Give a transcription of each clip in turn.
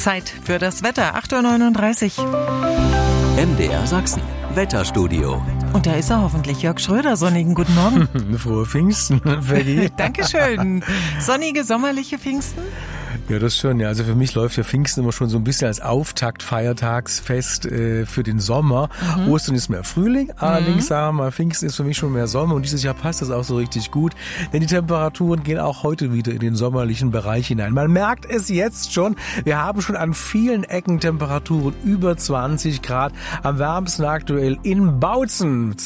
Zeit für das Wetter, 8.39 Uhr. MDR Sachsen, Wetterstudio. Und da ist er hoffentlich, Jörg Schröder. Sonnigen guten Morgen. Frohe Pfingsten, Peggy. Dankeschön. Sonnige, sommerliche Pfingsten? Ja, das schon. Ja, also für mich läuft ja Pfingsten immer schon so ein bisschen als Auftakt, Feiertagsfest für den Sommer. Ostern ist mehr Frühling, allerdings sagen wir, Pfingsten ist für mich schon mehr Sommer und dieses Jahr passt das auch so richtig gut, denn die Temperaturen gehen auch heute wieder in den sommerlichen Bereich hinein. Man merkt es jetzt schon, wir haben schon an vielen Ecken Temperaturen über 20 Grad. Am wärmsten aktuell in Bautzen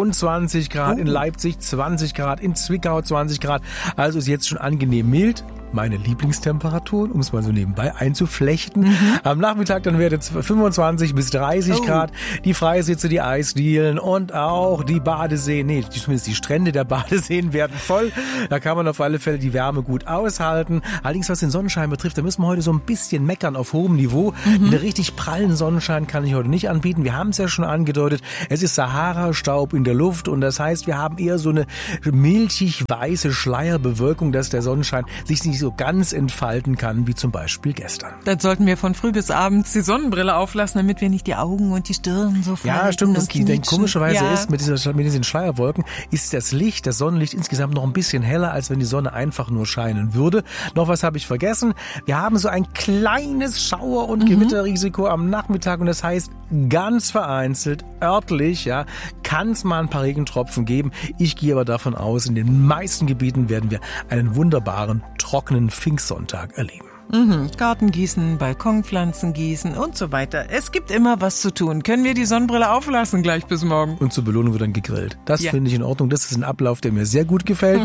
22 Grad, in Leipzig 20 Grad, in Zwickau 20 Grad. Also ist jetzt schon angenehm mild. Meine Lieblingstemperaturen, um es mal so nebenbei einzuflechten. Am Nachmittag dann wird es 25 bis 30 Grad. Die Freisitze, die Eisdielen und auch die Badeseen, zumindest die Strände der Badeseen werden voll. Da kann man auf alle Fälle die Wärme gut aushalten. Allerdings, was den Sonnenschein betrifft, da müssen wir heute so ein bisschen meckern auf hohem Niveau. Den richtig prallen Sonnenschein kann ich heute nicht anbieten. Wir haben es ja schon angedeutet. Es ist Sahara-Staub in der Luft und das heißt, wir haben eher so eine milchig-weiße Schleierbewölkung, dass der Sonnenschein sich nicht so ganz entfalten kann, wie zum Beispiel gestern. Dann sollten wir von früh bis abends die Sonnenbrille auflassen, damit wir nicht die Augen und die Stirn so falten. Ja, stimmt. Das komischerweise ist mit diesen Schleierwolken, ist das Sonnenlicht insgesamt noch ein bisschen heller, als wenn die Sonne einfach nur scheinen würde. Noch was habe ich vergessen. Wir haben so ein kleines Schauer- und Gewitterrisiko am Nachmittag und das heißt, ganz vereinzelt, örtlich, kann es mal ein paar Regentropfen geben. Ich gehe aber davon aus, in den meisten Gebieten werden wir einen wunderbaren, trockenen Pfingstsonntag erleben. Garten gießen, Balkonpflanzen gießen und so weiter. Es gibt immer was zu tun. Können wir die Sonnenbrille auflassen gleich bis morgen? Und zur Belohnung wird dann gegrillt. Das finde ich in Ordnung. Das ist ein Ablauf, der mir sehr gut gefällt.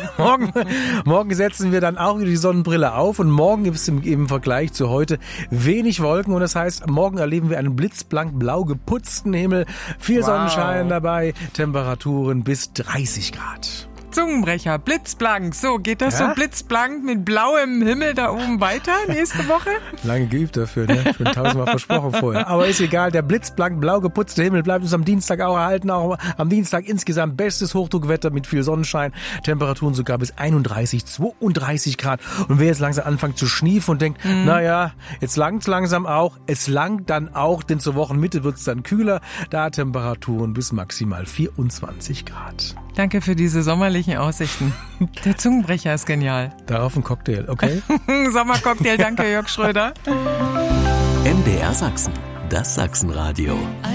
Morgen setzen wir dann auch wieder die Sonnenbrille auf und morgen gibt es im Vergleich zu heute wenig Wolken und das heißt, morgen erleben wir einen blitzblank blau geputzten Himmel, viel Sonnenschein dabei, Temperaturen bis 30 Grad. Zungenbrecher, blitzblank. So, geht das so blitzblank mit blauem Himmel da oben weiter nächste Woche? Lange geübt dafür, ne? Schon 1000-mal versprochen vorher. Aber ist egal, der blitzblank blau geputzte Himmel bleibt uns am Dienstag auch erhalten. Auch am Dienstag insgesamt bestes Hochdruckwetter mit viel Sonnenschein. Temperaturen sogar bis 31, 32 Grad. Und wer jetzt langsam anfängt zu schniefen und denkt, jetzt langt's langsam auch. Es langt dann auch, denn zur Wochenmitte wird's dann kühler. Da Temperaturen bis maximal 24 Grad. Danke für diese sommerlichen Aussichten. Der Zungenbrecher ist genial. Darauf ein Cocktail, okay? Sommercocktail, danke Jörg Schröder. MDR Sachsen, das Sachsenradio.